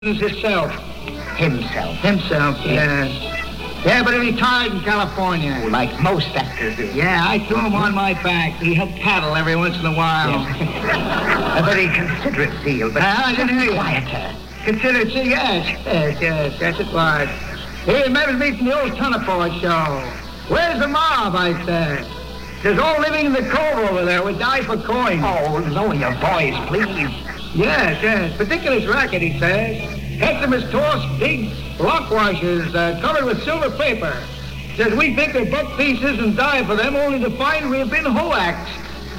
himself. Himself, yes. Yeah, but he retired in California. Oh, like most actors do. Yeah, I threw him on my back. He helped paddle every once in a while. A very considerate seal, but I didn't hear you. quieter. Consider it, yes, it was. He remembers me from the old Tonopah show. Where's the mob, I said. There's all living in the cove over there. We die for coins. Oh, lower your voice, please. Yes. Ridiculous racket, he says. Customers toss big block washers covered with silver paper. Says we think they're buck pieces and die for them only to find we have been hoaxed.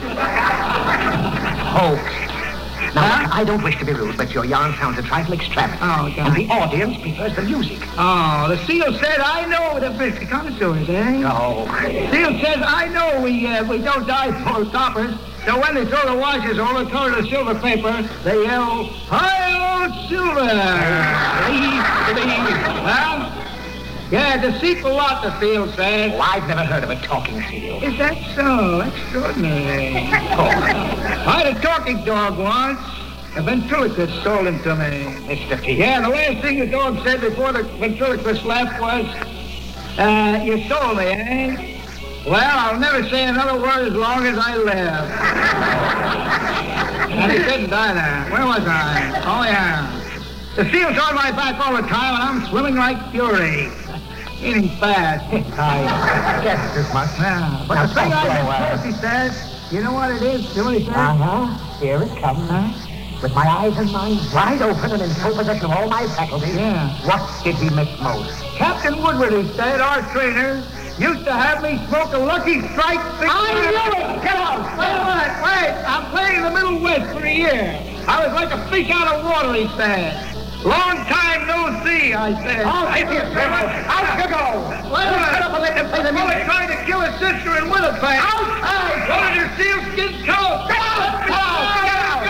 Hoax. Now, I don't wish to be rude, but your yarn sounds a trifle extravagant. Oh, God. And the audience prefers the music. Oh, the seal said, I know the biscuit connoisseurs, eh? No. Seal says, I know we don't die for stoppers. So when they throw the washers over covered with silver paper, they yell, "Hi, old Silver!" Please. Huh? Yeah, deceitful lot, the seal says. Oh, I've never heard of a talking seal. Is that so? Extraordinary. I had a talking dog once. A ventriloquist sold him to me. Mr. T. Yeah, the last thing the dog said before the ventriloquist left was, you sold me, eh? Well, I'll never say another word as long as I live. And he didn't die there. Where was I? Oh, yeah. The seal's on my back all the time, and I'm swimming like fury. Eating fast. I guessed as much. Yeah, but Now, the thing don't I blow just he says, you know what it is? See what he says? Here it comes. With my eyes and mind wide open and in full possession of all my faculties. Yeah. What did he miss most? Captain Woodward, he said, our trainer, used to have me smoke a Lucky Strike. I knew it! Get out! Wait. I'm playing in the Middle West for a year. I was like a fish out of water, he said. Long time no see, I said. Out you go! Wait a minute. Shut up and let them play the music. Well, trying to kill his sister in Winnipeg. Outside! One of your sealskin coats. Get out! Get out!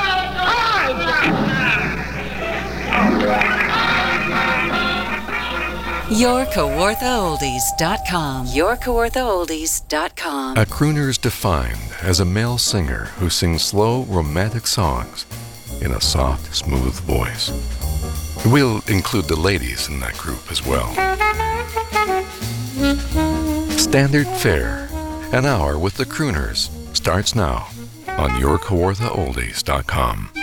YourKawarthaOldies.com. YourKawarthaOldies.com. A crooner is defined as a male singer who sings slow, romantic songs in a soft, smooth voice. We'll include the ladies in that group as well. Standard fare, an hour with the crooners, starts now on YourKawarthaOldies.com.